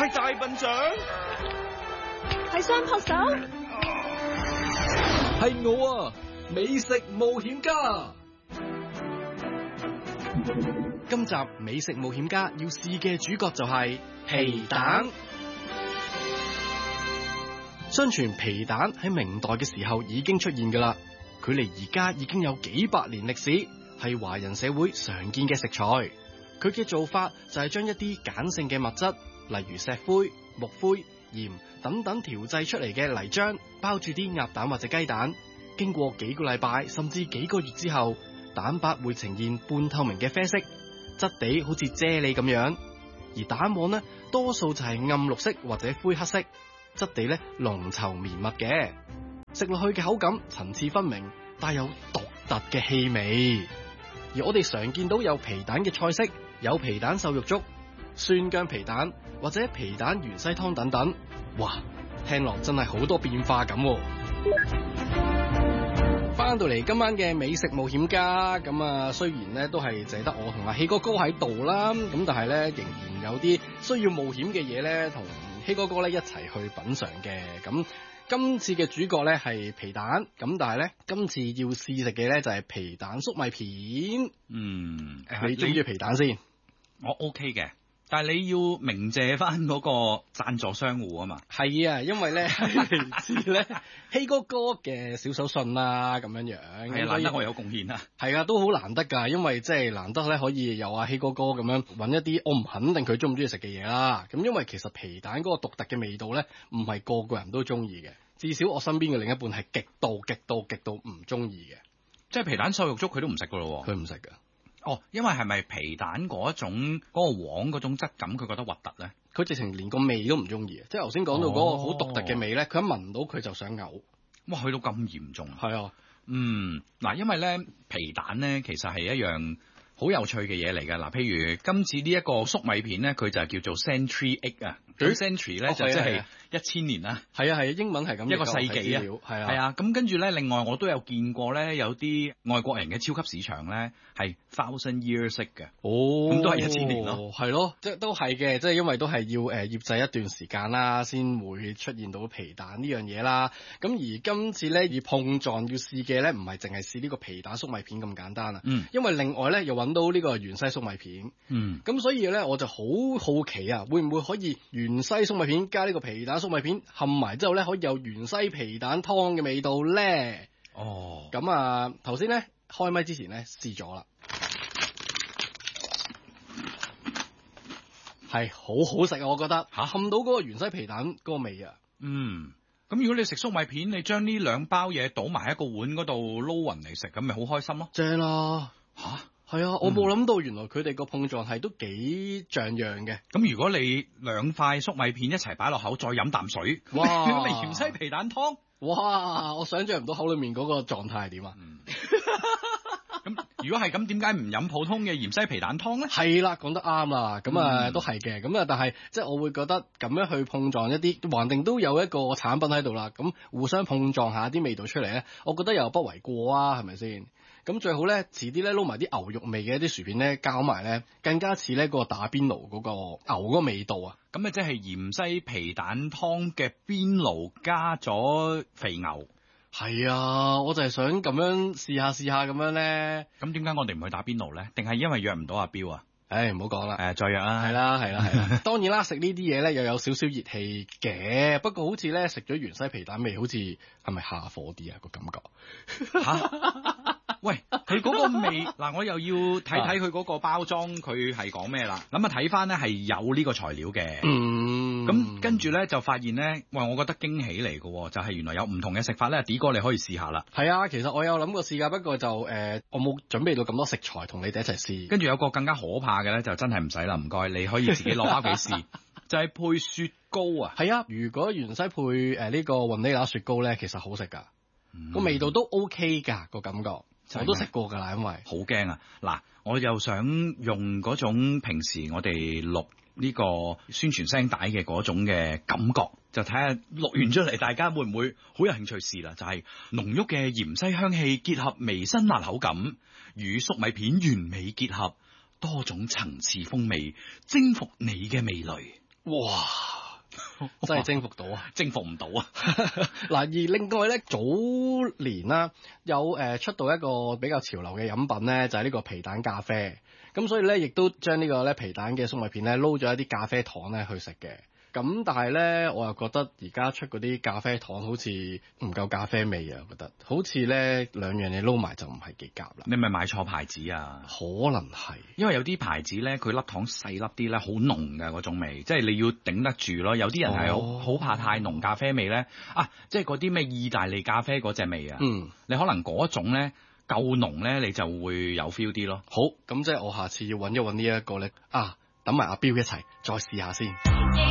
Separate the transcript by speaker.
Speaker 1: 係大笨象？
Speaker 2: 係雙撲手？
Speaker 3: 係我啊，美食冒險家。
Speaker 4: 今集美食冒險家要試嘅主角就係皮蛋。相傳皮蛋喺明代嘅時候已經出現㗎啦，距離而家已經有幾百年歷史，係華人社會常見嘅食材。佢嘅做法就係將一啲鹼性嘅物質，例如石灰、木灰、鹽等等調製出嚟嘅泥漿，包住啲鴨蛋或者雞蛋，經過幾個禮拜甚至幾個月之後，蛋白會呈現半透明嘅啡色，質地好似啫喱咁樣，而蛋黃呢，多數就係暗綠色或者灰黑色，質地呢濃稠綿密嘅，食落去嘅口感層次分明，帶有獨特嘅氣味。而我哋常見到有皮蛋嘅菜式，有皮蛋瘦肉粥、酸薑皮蛋或者皮蛋芫茜湯等等，哇，聽落真係好多變化咁。翻到嚟今晚嘅美食冒險家，咁啊雖然咧都係淨係得我同阿希哥哥喺度啦，咁但係咧仍然有啲需要冒險嘅嘢咧，同希哥哥咧一齊去品嘗嘅。咁今次嘅主角咧係皮蛋，咁但係咧今次要試食嘅咧就係皮蛋粟米片。你中唔中意皮蛋先？
Speaker 5: 我 OK 嘅。但係你要鳴謝翻嗰個贊助商戶啊嘛。
Speaker 4: 係啊，因為咧嚟自咧希哥哥嘅小手信啦，咁樣樣。
Speaker 5: 係啊，難得我有貢獻啦。
Speaker 4: 係啊，都好難得㗎，因為即係難得咧可以有阿希哥哥咁樣揾一啲我唔肯定佢中唔中意食嘅嘢啦。咁因為其實皮蛋嗰個獨特嘅味道咧，唔係個個人都中意嘅。至少我身邊嘅另一半係極度唔中意嘅。
Speaker 5: 即係皮蛋瘦肉粥佢都唔食㗎咯喎。
Speaker 4: 佢唔食㗎。
Speaker 5: 哦，因為係咪皮蛋嗰種嗰個黃嗰種質感，佢覺得核突咧？
Speaker 4: 佢直情連個味都唔中意啊！即係頭先講到嗰個好獨特嘅味咧，佢一聞到佢就想嘔。
Speaker 5: 哇，去到咁嚴重？
Speaker 4: 係啊，
Speaker 5: 嗱，因為咧皮蛋咧其實係一樣好有趣嘅嘢嚟㗎。嗱，譬如今次呢一個粟米片咧，佢就叫做 Century Egg 啊。咁 Century 咧就即係1000年啦。
Speaker 4: 係啊，英文係咁
Speaker 5: 一個世紀啊。係啊，咁跟住咧，另外我都有見過咧，有啲外國人嘅超級市場咧係 1000 years 式嘅。咁都係1000年咯。
Speaker 4: 係咯，即係都係嘅，即係因為都係要醃製一段時間啦，先會出現到皮蛋呢樣嘢啦。咁而今次咧以碰撞要試嘅咧，唔係淨係試呢個皮蛋粟米片咁簡單啊。因為另外咧又揾到呢個芫茜粟米片。咁所以咧我就好好奇啊，會唔會可以芫茜粟米片加呢個皮蛋粟米片冚埋之後咧，可以有芫茜皮蛋湯嘅味道咧？咁啊，頭先咧開麥之前咧試咗啦，係好好食啊！我覺得冚到嗰個芫茜皮蛋嗰個味啊。
Speaker 5: 咁如果你食粟米片，你將呢兩包嘢倒埋喺個碗嗰度撈勻嚟食，咁咪好開心咯。
Speaker 4: 正啦。係啊，我冇諗到原來佢哋個碰撞係都幾像樣嘅。
Speaker 5: 咁如果你兩塊粟米片一齊擺落口，再飲啖水，哇！咁咪芫茜皮蛋湯，
Speaker 4: 哇！我想象唔到口裏面嗰個狀態係點啊。
Speaker 5: 咁如果係咁，點解唔飲普通嘅芫茜皮蛋湯咧？
Speaker 4: 係啦，講得啱啦。咁啊，都係嘅。咁啊，但係即係我會覺得咁樣去碰撞一啲，橫掂都有一個產品喺度啦。咁互相碰撞下啲味道出嚟咧，我覺得又不為過啊，係咪先？咁最好咧，遲啲咧撈埋啲牛肉味嘅一啲薯片咧，交埋咧，更加似咧個打邊爐嗰個牛嗰個味道啊！
Speaker 5: 咁啊，即係芫茜皮蛋湯嘅邊爐加咗肥牛。
Speaker 4: 係啊，我就係想咁樣試下咁樣咧。
Speaker 5: 咁點解我哋唔去打邊爐咧？定係因為約唔到阿彪啊？
Speaker 4: 唔好講啦。
Speaker 5: 再約啦。
Speaker 4: 係啦。當然啦，食呢啲嘢咧又有少少熱氣嘅，不過好似咧食咗芫茜皮蛋味，好似係咪下火啲啊個感覺？
Speaker 5: 喂，佢嗰個味嗱，我又要睇睇佢嗰個包裝，佢係講咩啦？咁啊睇翻咧係有呢個材料嘅。咁跟住咧就發現咧，喂，我覺得驚喜嚟嘅，就係原來有唔同嘅食法咧。D 哥你可以試下啦。係啊，
Speaker 4: 其實我有諗過試㗎，不過就我冇準備到咁多食材同你哋一齊試。
Speaker 5: 跟住有個更加可怕嘅咧，就真係唔使啦，唔該，你可以自己攞翻屋企試。就係配雪糕啊。
Speaker 4: 係啊，如果芫茜配呢個雲呢拿雪糕咧，其實好食㗎，個味道都 OK 㗎個感覺。我都食過㗎啦，因為
Speaker 5: 好驚啊！嗱，我又想用嗰種平時我哋錄呢個宣傳聲帶嘅嗰種嘅感覺，就睇下錄完出嚟，大家會唔會好有興趣試啦？就係濃郁嘅芫茜香氣結合微辛辣口感，與粟米片完美結合，多種層次風味，征服你嘅味蕾。
Speaker 4: 哇！ 真係征服到啊！
Speaker 5: 征服唔到啊！
Speaker 4: 嗱，而另外咧，早年啦，有出到一個比較潮流嘅飲品咧，就係呢個皮蛋咖啡。咁所以咧，亦都將呢個咧皮蛋嘅粟米片咧，撈咗一啲咖啡糖咧去食嘅。咁但係咧，我又覺得而家出嗰啲咖啡糖好似唔夠咖啡味啊！我覺得好似咧兩樣嘢撈埋就唔係幾夾啦。
Speaker 5: 你咪買錯牌子啊？
Speaker 4: 可能係，
Speaker 5: 因為有啲牌子咧，佢粒糖細粒啲咧，好濃嘅嗰種味，即係你要頂得住咯。有啲人係好怕太濃咖啡味咧，即係嗰啲咩意大利咖啡嗰隻味啊。你可能嗰種咧夠濃咧，你就會有 feel 啲咯。
Speaker 4: 好，咁即係我下次要揾一揾呢一個咧，等埋阿標一齊再試下先。